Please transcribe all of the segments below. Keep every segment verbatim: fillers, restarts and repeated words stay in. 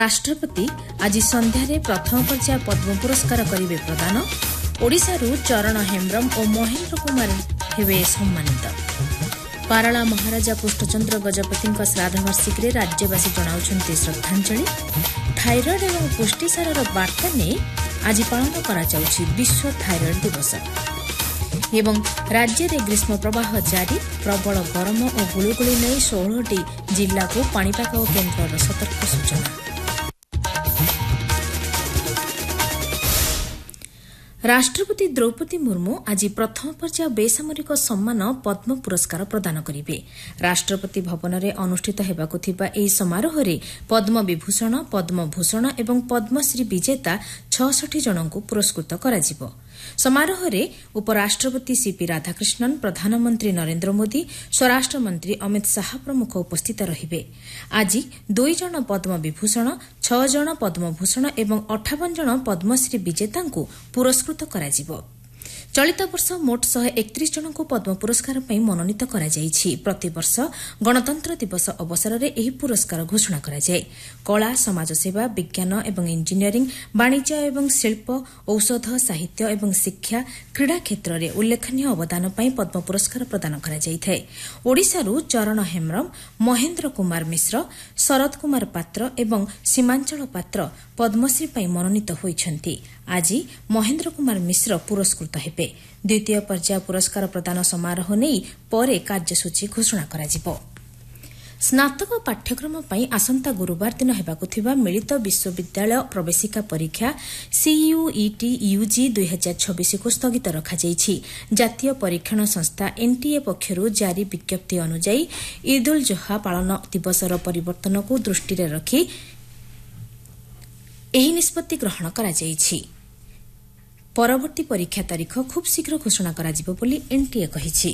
राष्ट्रपति आज संध्यारे प्रथम पर्याय पद्म पुरस्कार करिवे प्रदान। ओडिशारू चरण हेम्ब्रम और महेन्द्र कुमार हेबे सम्मानित। पाराला महाराजा कृष्णचंद्र गजपति श्राद्ध वार्षिकी राज्यवासी जनाउछन्ति श्रद्धांजलि। थाइरॉइड एवं पुष्टिसार वार्ता ने आज पालन करा जाउछि विश्व थाइरॉइड दिवस। एवं राज्य में ग्रीष्म प्रवाह जारी। प्रबल गरम और गुळुगुळी नहीं षोलटी जिला को पाणीपाग केन्द्र सतर्क सूचना। राष्ट्रपति द्रौपदी मुर्मू आज प्रथम पर्याय बेसामरिक सम्मान पद्म पुरस्कार प्रदान करिवे। राष्ट्रपति भवन में अनुष्ठित हेबाकु थिबा एही समारोह पद्म विभूषण, पद्म भूषण एवं पद्मश्री विजेता छठी जनଙ୍କୁ पुरस्कृत कराजिबो। समारोह में उपराष्ट्रपति सीपी राधाकृष्णन, प्रधानमंत्री नरेन्द्र मोदी, स्वराष्ट्र मंत्री अमित शाह प्रमुख उपस्थित रहिबे। आज दुई जन पद्म विभूषण, छह जन पद्मभूषण एवं अठावन जन पद्मश्री विजेताଙ୍କୁ पुरस्कृत कराजिबो। चलित वर्ष मोट शहे एकतीस जन को पद्म पुरस्कार पर मनोनीत करा जायछि। प्रतिवर्ष गणतंत्र दिवस अवसर में यह पुरस्कार घोषणा करा जाए। कला, समाजसेवा, विज्ञान एवं इंजीनियरिंग, वाणिज्य एवं शिल्प, औषध, साहित्य एवं शिक्षा, क्रीड़ा क्षेत्र में उल्लेखनीय अवदान पर पद्म पुरस्कार प्रदान करा जायଥାଏ। ओडिशारू चरण हेम्ब्रम, महेन्द्र कुमार मिश्र, शरद कुमार पात्र एवं सीमांचल पात्र पद्मश्री पर मनोनीत होइछन्ति। आज महेन्द्र कुमार मिश्र पुरस्कृत हेबे। द्वितीय पर्याय पुरस्कार प्रदान समारोह नहीं परे कार्यसूची घोषणा कराजिबो। स्नातक पाठ्यक्रम पर आसंता गुरुवार दिन हेबाकु थिबा मिलित विश्वविद्यालय प्रवेशिका परीक्षा सीयूईटी यूजी दुई हजार छब्बीस को स्थगित रखाଯାଇଛି। जातीय परीक्षण संस्था एनटीए पक्षरू जारी विज्ञप्ति अनुसार ईद उल जुहा पालन दिवसर परिवर्तन को दृष्टि रखी एही निष्पत्ति ग्रहण कराଯାଇଛି। परवर्ती परीक्षा तारीख खूब शीघ्र घोषणा कराजिबो बोली एनटीए कहिछि।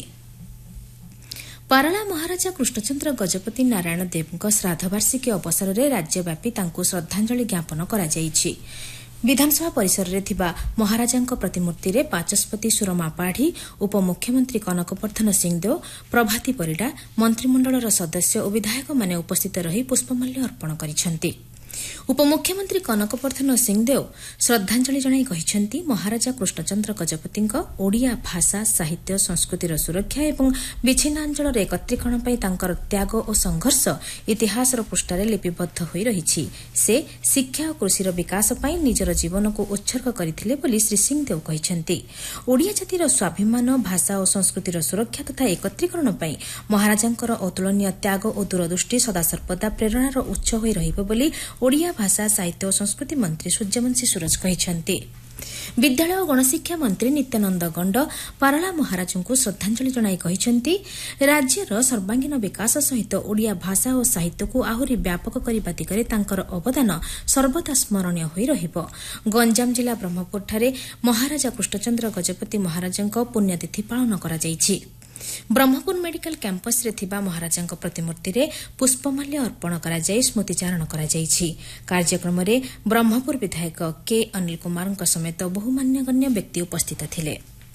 पाराला महाराजा कृष्णचंद्र गजपति नारायण देवଙ୍କ श्राद्ध वार्षिकी अवसर में राज्यव्यापी तांकु श्रद्धांजलि ज्ञापन कराଯାଇଛି। विधानसभा परिसर में थिबा महाराजांक प्रतिमूर्ति रे बाचस्पति सुरमा पाढ़ी, उपमुख्यमंत्री कनकवर्धन सिंहदेव, प्रभाती परिडा, मंत्रिमंडलर सदस्य और विधायक माने उपस्थित रही पुष्पमाल्य अर्पण करिसेंति। उपमुख्यमंत्री कनकवर्धन सिंहदेव श्रद्धांजलि जणाई कहिसेंति महाराजा कृष्णचंद्र गजपतिଙ୍କ ओडिया भाषा, साहित्य, संस्कृतिर सुरक्षा एवं विच्छिन्नांचल एकत्रीकरण पर तांकर त्याग और संघर्ष इतिहासर पृष्ठारे लिपिबद्ध होई रहिछि। से शिक्षा और कृषिर विकास पर निजर जीवन को उत्सर्ग करथिले बोली श्री सिंहदेव कहिसेंति। ओडिया जातिर स्वाभिमान, भाषा और संस्कृतिर सुरक्षा तथा एकत्रीकरण पर महाराजांकर अतुलनीय त्याग और दूरदृष्टि सदासर्वदा प्रेरणार उत्स होई रहिबो बोली ओडिया भाषा, साहित्य और संस्कृति मंत्री सूर्यवंशी सूरज कहिसेंति। विद्यालय और गणशिक्षा मंत्री नित्यानंद गंड पाराला महाराजଙ୍କୁ श्रद्धांजलि जणाई कहिसेंति राज्यर सर्वांगीन विकास सहित ओडिया भाषा और साहित्य को आहुरी व्यापक करबा दिगरे तांकर अवदान सर्वदा स्मरणीय होई रहिबो। गंजाम जिला ब्रह्मपुरଠାରେ महाराजा कृष्णचंद्र गजपति महाराजଙ୍କ पुण्यतिथि पालन करा जायछि। ब्रह्मपुर मेडिकल कैंपस रे थिबा महाराजांक प्रतिमूर्ति रे पुष्पमाल्य अर्पण करा जाय स्मृतिचारण करा जायछि। कार्यक्रम रे ब्रह्मपुर विधायक के अनिल कुमार समेत बहु मान्यगण्य व्यक्ति उपस्थित थिले।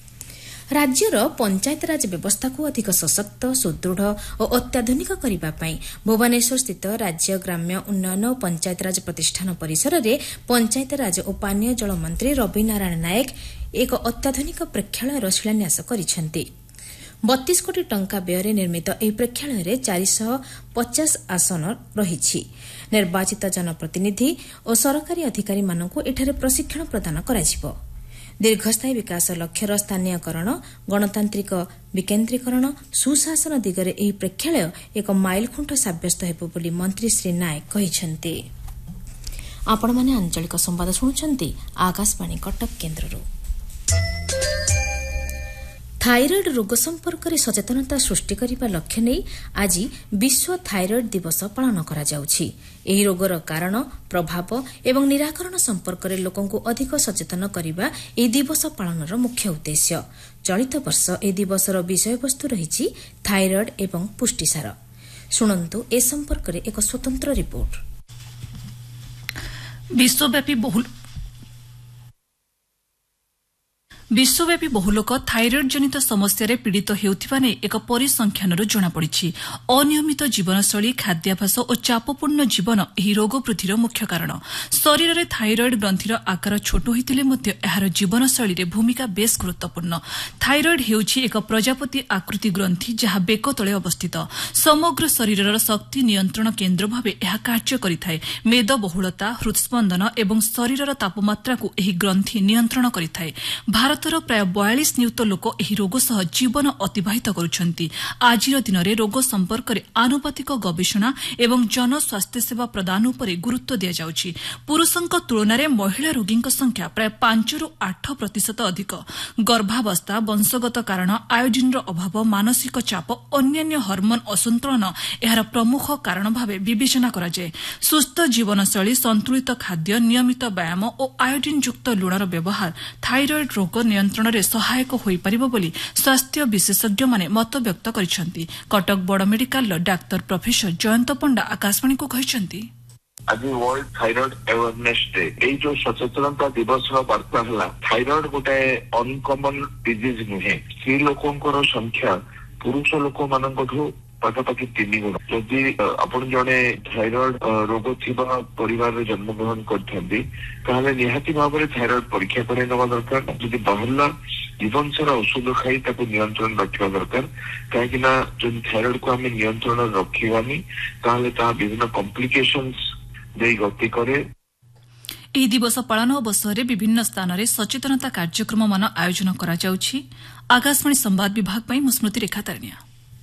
राज्यर पंचायतराज व्यवस्था को अधिक सशक्त, सुदृढ़ और अत्याधुनिक करबा पई भुवनेश्वर स्थित राज्य ग्राम्य उन्नयन और पंचायतराज प्रतिष्ठान परिसर रे पंचायतराज और पानीय जल मंत्री रवि नारायण नायक एक अत्याधुनिक प्रेक्षालयर शिलान्यास करिसेंति। बत्तीस कोटी टंका व्यय निर्मित ଏହି ପ୍ରେକ୍ଷାଳୟରେ ଚାରିଶହ ପଚାଶ ଆସନ ରହିଛି। ନିର୍ବାଚିତ जनप्रतिनिधि और सरकारी अधिकाରୀମାନଙ୍କୁ ଏଠାରେ ପ୍ରଶିକ୍ଷଣ ପ୍ରଦାନ କରାଯିବ। ଦୀର୍ଘସ୍ଥାୟୀ ବିକାଶ ଲକ୍ଷ୍ୟର ସ୍ଥାନୀୟକରଣ, ଗଣତାନ୍ତ୍ରିକ ବିକେନ୍ଦ୍ରୀକରଣ, ସୁଶାସନ ଦିଗରେ ଏହି ପ୍ରେକ୍ଷାଳୟ ଏକ ମାଇଲଖୁଣ୍ଟ ସାବ୍ୟସ୍ତ ହେବ ବୋଲି ମନ୍ତ୍ରୀ ଶ୍ରୀ ନାୟକ କହିଛନ୍ତି। ଆପଣମାନେ ଆଞ୍ଚଳିକ ସମ୍ବାଦ ଶୁଣୁଛନ୍ତି ଆକାଶବାଣୀ କଟକ କେନ୍ଦ୍ରରୁ। थाइरॉइड रोग संपर्क में सचेतनता सृष्टि करने लक्ष्य नहीं आज विश्व थाइरॉइड दिवस पालन करा जाउछि। एही रोगर कारण, प्रभाव एवं निराकरण संपर्क में लोकों को अधिक सचेतन करने यह दिवस पालनर मुख्य उद्देश्य। चलित वर्ष ए दिवसर विषय वस्तु रही थाइरॉइड एवं पुष्टिसार। शुणन्तु ए संपर्क में एक स्वतंत्र रिपोर्ट। विश्वव्यापी बहुल विश्वव्यापी बहु लोक थाइरॉइड जनित समस्या पीड़ित हेउथिबा नै एक परिसंख्यानରୁ जଣାपड़िछि। अनियमित जीवनशैली, खाद्याभ्यास और चापपूर्ण जीवन ଏହି ରୋଗ ବୃଦ୍ଧିର ମୁଖ୍ୟ କାରଣ। ଶରୀରରେ ଥାଇରଏଡ୍ ଗ୍ରନ୍ଥିର ଆକାର ଛୋଟ ହୋଇଥିଲେ ମଧ୍ୟ ଏହାର ଜୀବନଶୈଳୀରେ ଭୂମିକା ବେଶ୍ ଗୁରୁତ୍ୱପୂର୍ଣ୍ଣ। ଥାଇରଏଡ୍ ହେଉଛି ଏକ ପ୍ରଜାପତି ଆକୃତି ଗ୍ରନ୍ଥି ଯାହା ବେକ ତଳେ ଅବସ୍ଥିତ। ସମଗ୍ର ଶରୀରର ଶକ୍ତି ନିୟନ୍ତ୍ରଣ କେନ୍ଦ୍ର ଭାବେ ଏହା କାର୍ଯ୍ୟ କରିଥାଏ। ମେଦବହୁଳତା, ହୃତ୍ସ୍ପନ୍ଦନ ଏବଂ ଶରୀରର ତାପମାତ୍ରାକୁ ଏହି ଗ୍ରନ୍ଥି ନିୟନ୍ତ୍ରଣ କରିଥାଏ। ଭାରତର ପ୍ରାୟ ବୟାଳିଶ ନିୟୁତ ଲୋକ ଏହି ରୋଗ ସହ ଜୀବନ ଅତିବାହିତ କରୁଛନ୍ତି। ଆଜିର ଦିନରେ ରୋଗ ସମ୍ପର୍କରେ ଆନୁପାତିକ ଗବେଷଣା ଏବଂ ଜନସ୍ୱାସ୍ଥ୍ୟସେବା ପ୍ରଦାନ ଉପରେ ଗୁରୁତ୍ୱ ଦିଆଯାଉଛି। ପୁରୁଷଙ୍କ ତୁଳନାରେ ମହିଳା ରୋଗୀଙ୍କ ସଂଖ୍ୟା ପ୍ରାୟ ପାଞ୍ଚରୁ ଆଠ ପ୍ରତିଶତ ଅଧିକ। ଗର୍ଭାବସ୍ଥା, ବଂଶଗତ କାରଣ, ଆୟୋଡିନ୍ର ଅଭାବ, ମାନସିକ ଚାପ, ଅନ୍ୟାନ୍ୟ ହର୍ମୋନ୍ ଅସନ୍ତୁଳନ ଏହାର ପ୍ରମୁଖ କାରଣ ଭାବେ ବିବେଚନା କରାଯାଏ। ସୁସ୍ଥ ଜୀବନଶୈଳୀ, ସନ୍ତୁଳିତ ଖାଦ୍ୟ, ନିୟମିତ ବ୍ୟାୟାମ ଓ ଆୟୋଡିନ୍ ଯୁକ୍ତ ଲୁଣର ବ୍ୟବହାର ଥାଇରଏଡ୍ ରୋଗ ନିୟନ୍ତ୍ରଣରେ ସହାୟକ ହୋଇପାରିବ ବୋଲି ସ୍ୱାସ୍ଥ୍ୟ ବିଶେଷଜ୍ଞମାନେ ମତବ୍ୟକ୍ତ କରିଛନ୍ତି। କଟକ ବଡ଼ ମେଡିକାଲର ଡାକ୍ତର ପ୍ରଫେସର ଜୟନ୍ତ ପଣ୍ଡା ଆକାଶବାଣୀକୁ କହିଛନ୍ତି, आज वर्ल्ड थाइरॉइड अवेयरनेस डे এই जो सचेतनता दिवस वार्ता है। थाइरॉइड गोटे अनकमन डिजीज नुहे। स्त्री लोकंकर संख्या पुरुष लोक मानकठू पाखापाखि तीन गुण। जदि आपण जड़े थाइरॉइड रोग थिबा परिवार जन्म ग्रहण करथंदी ताहले निहाती भाव में थाइरॉइड परीक्षा करे नवा दरकार। जदि बाहरला जीवन सारा औषध खाई ताको नियंत्रण रखा दरकार। कहीं जब थाइरॉइड को आम नियंत्रण रखानी ताहले ता विभिन्न कॉम्प्लिकेशंस दे गति करे। ଏହି ଦିବସ ପାଳନ ଅବସରରେ ବିଭିନ୍ନ ସ୍ଥାନରେ ସଚେତନତା କାର୍ଯ୍ୟକ୍ରମମାନ ଆୟୋଜନ କରାଯାଉଛି। ଆକାଶବାଣୀ ସମ୍ବାଦ ବିଭାଗ ପାଇଁ ମୁଁ ସ୍ମୃତି ରେଖା ତାରିଣିଆ।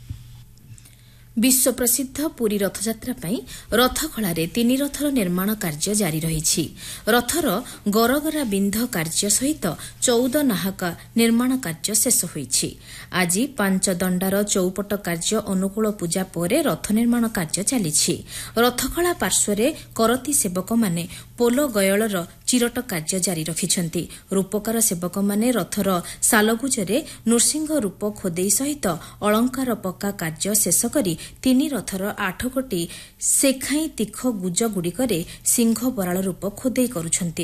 ବିଶ୍ୱ ପ୍ରସିଦ୍ଧ ପୁରୀ ରଥଯାତ୍ରା ପାଇଁ ରଥଖଳାରେ ତିନି ରଥର ନିର୍ମାଣ କାର୍ଯ୍ୟ ଜାରି ରହିଛି। ରଥର ଗରଗରା ବିନ୍ଧ କାର୍ଯ୍ୟ ସହିତ ଚଉଦ ନାହାକା ନିର୍ମାଣ କାର୍ଯ୍ୟ ଶେଷ ହୋଇଛି। ଆଜି ପାଞ୍ଚ ଦଣ୍ଡାର ଚୌପଟ କାର୍ଯ୍ୟ ଅନୁକୂଳ ପୂଜା ପରେ ରଥ ନିର୍ମାଣ କାର୍ଯ୍ୟ ଚାଲିଛି। ରଥଖଳା ପାର୍ଶ୍ୱରେ କରତି ସେବକମାନେ ପୋଲ ଗୟଳର ଚିରଟ କାର୍ଯ୍ୟ ଜାରି ରଖିଛନ୍ତି। ରୂପକାର ସେବକମାନେ ରଥର ସାଲଗୁଜରେ ନୃସିଂହ ରୂପ ଖୋଦେଇ ସହିତ ଅଳଙ୍କାର ପକା କାର୍ଯ୍ୟ ଶେଷ କରି ତିନି ରଥର ଆଠ ଗୋଟି ଶେଖାଇଁ ତୀଖ ଗୁଜଗୁଡ଼ିକରେ ସିଂହ ବରାଳ ରୂପ ଖୋଦେଇ କରୁଛନ୍ତି।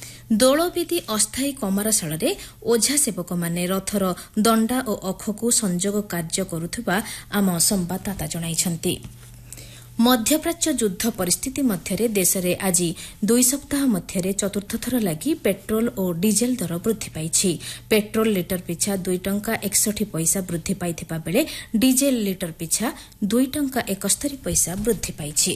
ଦୋଳବେଦୀ ଅସ୍ଥାୟୀ କମାରଶାଳରେ ଓଝା ସେବକମାନେ ରଥର ଦଣ୍ଡା ଓ ଅଖକୁ ସଂଯୋଗ କାର୍ଯ୍ୟ କରୁଥିବା ଆମ ସମ୍ଭାଦଦାତା ଜଣାଇଛନ୍ତି। ମଧ୍ୟପ୍ରାଚ୍ୟ ଯୁଦ୍ଧ ପରିସ୍ଥିତି ମଧ୍ୟରେ ଦେଶରେ ଆଜି ଦୁଇ ସପ୍ତାହ ମଧ୍ୟରେ ଚତୁର୍ଥ ଥର ଲାଗି ପେଟ୍ରୋଲ ଓ ଡିଜେଲ ଦର ବୃଦ୍ଧି ପାଇଛି। ପେଟ୍ରୋଲ ଲିଟର ପିଛା ଦୁଇ ଟଙ୍କା ଏକଷଠି ପଇସା ବୃଦ୍ଧି ପାଇଥିବା ବେଳେ ଡିଜେଲ ଲିଟର ପିଛା ଦୁଇ ଟଙ୍କା ଏକସ୍ତରୀ ପଇସା ବୃଦ୍ଧି ପାଇଛି।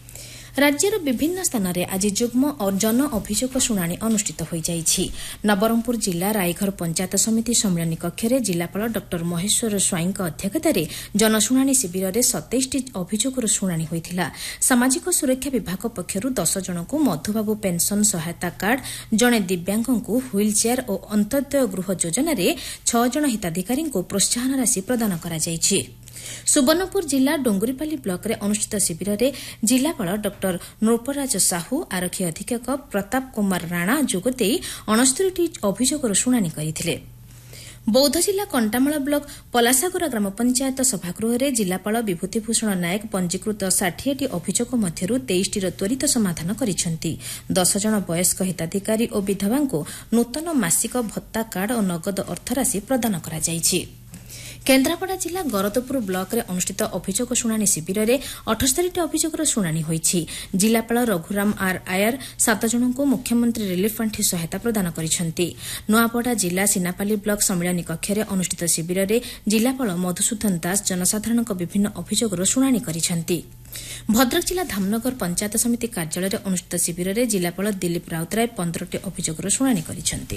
ରାଜ୍ୟର ବିଭିନ୍ନ ସ୍ଥାନରେ ଆଜି ଯୁଗ୍ମ ଜନ ଅଭିଯୋଗ ଶୁଣାଣି ଅନୁଷ୍ଠିତ ହୋଇଯାଇଛି। ନବରଙ୍ଗପୁର ଜିଲ୍ଲା ରାଇଘର ପଞ୍ଚାୟତ ସମିତି ସମ୍ମିଳନୀ କକ୍ଷରେ ଜିଲ୍ଲାପାଳ ଡ ମହେଶ୍ୱର ସ୍ୱାଇଁଙ୍କ ଅଧ୍ୟକ୍ଷତାରେ ଜନଶୁଣାଣି ଶିବିରରେ ସତେଇଶଟି ଅଭିଯୋଗର ଶୁଣାଣି ହୋଇଥିଲା। ସାମାଜିକ ସୁରକ୍ଷା ବିଭାଗ ପକ୍ଷରୁ ଦଶ ଜଣଙ୍କୁ ମଧୁବାବୁ ପେନ୍ସନ୍ ସହାୟତା କାର୍ଡ, ଜଣେ ଦିବ୍ୟାଙ୍ଗଙ୍କୁ ହୁଇଲ୍ ଚେୟାର ଓ ଅନ୍ତୋଦୟ ଗୃହ ଯୋଜନାରେ ଛଅ ଜଣ ହିତାଧିକାରୀଙ୍କୁ ପ୍ରୋତ୍ସାହନ ରାଶି ପ୍ରଦାନ କରାଯାଇଛି। ସୁବର୍ଣ୍ଣପୁର ଜିଲ୍ଲା ଡୋଙ୍ଗୁରିପାଲି ବ୍ଲକରେ ଅନୁଷ୍ଠିତ ଶିବିରରେ ଜିଲ୍ଲାପାଳ ଡ ନୃପରାଜ ସାହୁ, ଆରକ୍ଷୀ ଅଧୀକ୍ଷକ ପ୍ରତାପ କୁମାର ରାଣା ଯୋଗଦେଇ ଅଣସ୍ତରୀଟି ଅଭିଯୋଗର ଶୁଣାଣି କରିଥିଲେ। ବୌଦ୍ଧ ଜିଲ୍ଲା କଣ୍ଟାମାଳ ବ୍ଲକ ପଲାସାଗରା ଗ୍ରାମ ପଞ୍ଚାୟତ ସଭାଗୃହରେ ଜିଲ୍ଲାପାଳ ବିଭୂତିଭୂଷଣ ନାୟକ ପଞ୍ଜୀକୃତ ଷାଠିଏଟି ଅଭିଯୋଗ ମଧ୍ୟରୁ ତେଇଶଟିର ତ୍ୱରିତ ସମାଧାନ କରିଛନ୍ତି। ଦଶ ଜଣ ବୟସ୍କ ହିତାଧିକାରୀ ଓ ବିଧବାଙ୍କୁ ନୂତନ ମାସିକ ଭତ୍ତା କାର୍ଡ ଓ ନଗଦ ଅର୍ଥରାଶି ପ୍ରଦାନ କରାଯାଇଛି। କେନ୍ଦ୍ରାପଡ଼ା ଜିଲ୍ଲା ଗରଦପୁର ବ୍ଲକରେ ଅନୁଷ୍ଠିତ ଅଭିଯୋଗ ଶୁଣାଣି ଶିବିରରେ ଅଠସ୍ତରୀଟି ଅଭିଯୋଗର ଶୁଣାଣି ହୋଇଛି। ଜିଲ୍ଲାପାଳ ରଘୁରାମ ଆର୍ ଆୟାର ସାତ ଜଣଙ୍କୁ ମୁଖ୍ୟମନ୍ତ୍ରୀ ରିଲିଫ୍ ପାଣ୍ଠି ସହାୟତା ପ୍ରଦାନ କରିଛନ୍ତି। ନୂଆପଡ଼ା ଜିଲ୍ଲା ସିନାପାଲି ବ୍ଲକ ସମ୍ମିଳନୀ କକ୍ଷରେ ଅନୁଷ୍ଠିତ ଶିବିରରେ ଜିଲ୍ଲାପାଳ ମଧୁସୂଦନ ଦାସ ଜନସାଧାରଣଙ୍କ ବିଭିନ୍ନ ଅଭିଯୋଗର ଶୁଣାଣି କରିଛନ୍ତି। ଭଦ୍ରକ ଜିଲ୍ଲା ଧାମନଗର ପଞ୍ଚାୟତ ସମିତି କାର୍ଯ୍ୟାଳୟରେ ଅନୁଷ୍ଠିତ ଶିବିରରେ ଜିଲ୍ଲାପାଳ ଦିଲ୍ଲୀପ ରାଉତରାୟ ପନ୍ଦରଟି ଅଭିଯୋଗର ଶୁଣାଣି କରିଛନ୍ତି।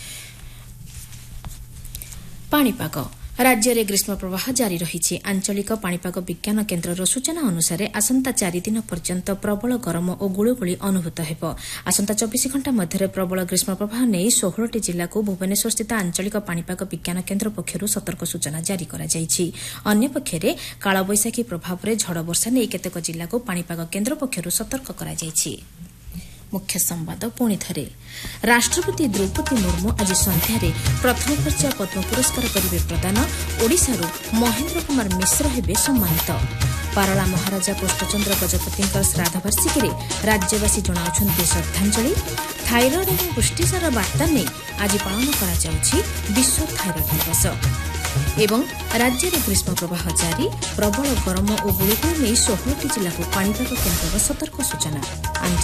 ପାଣିପାଗ ରାଜ୍ୟରେ ଗ୍ରୀଷ୍ମ ପ୍ରବାହ ଜାରି ରହିଛି। ଆଞ୍ଚଳିକ ପାଣିପାଗ ବିଜ୍ଞାନ କେନ୍ଦ୍ରର ସୂଚନା ଅନୁସାରେ ଆସନ୍ତା ଚାରିଦିନ ପର୍ଯ୍ୟନ୍ତ ପ୍ରବଳ ଗରମ ଓ ଗୁଳୁଗୁଳି ଅନୁଭୂତ ହେବ। ଆସନ୍ତା ଚବିଶ ଘଣ୍ଟା ମଧ୍ୟରେ ପ୍ରବଳ ଗ୍ରୀଷ୍ମ ପ୍ରବାହ ନେଇ ଷୋହଳଟି ଜିଲ୍ଲାକୁ ଭୁବନେଶ୍ୱରସ୍ଥିତ ଆଞ୍ଚଳିକ ପାଣିପାଗ ବିଜ୍ଞାନ କେନ୍ଦ୍ର ପକ୍ଷରୁ ସତର୍କ ସୂଚନା ଜାରି କରାଯାଇଛି। ଅନ୍ୟପକ୍ଷରେ କାଳବୈଶାଖୀ ପ୍ରଭାବରେ ଝଡ଼ ବର୍ଷା ନେଇ କେତେକ ଜିଲ୍ଲାକୁ ପାଣିପାଗ କେନ୍ଦ୍ର ପକ୍ଷରୁ ସତର୍କ କରାଯାଇଛି। ମୁଖ୍ୟ ସମ୍ବାଦ ପୁଣି ଥରେ। ରାଷ୍ଟ୍ରପତି ଦ୍ରୌପଦୀ ମୁର୍ମୁ ଆଜି ସନ୍ଧ୍ୟାରେ ପ୍ରଥମ ପର୍ଯ୍ୟାୟ ପଦ୍ମ ପୁରସ୍କାର କରିବେ ପ୍ରଦାନ। ଓଡ଼ିଶାରୁ ମହେନ୍ଦ୍ର କୁମାର ମିଶ୍ର ହେବେ ସମ୍ମାନିତ। ପାରଳା ମହାରାଜା କୃଷ୍ଣଚନ୍ଦ୍ର ଗଜପତିଙ୍କ ଶ୍ରାଦ୍ଧବାର୍ଷିକୀରେ ରାଜ୍ୟବାସୀ ଜଣାଉଛନ୍ତି ଶ୍ରଦ୍ଧାଞ୍ଜଳି। ଥାଇରଏଡ୍ ଏବଂ ପୁଷ୍ଟିସାର ବାର୍ତ୍ତା ନେଇ ଆଜି ପାଳନ କରାଯାଉଛି ବିଶ୍ୱ ଥାଇରଏଡ୍ ଦିବସ। ଏବଂ ରାଜ୍ୟରେ ଗ୍ରୀଷ୍ମ ପ୍ରବାହ ଜାରି, ପ୍ରବଳ ଗରମ ଓ ଗୁଳୁଗୁଳି ନେଇ ଷୋହଳଟି ଜିଲ୍ଲାକୁ ପାଣିପାଗ କେନ୍ଦ୍ରର ସତର୍କ ସୂଚନା।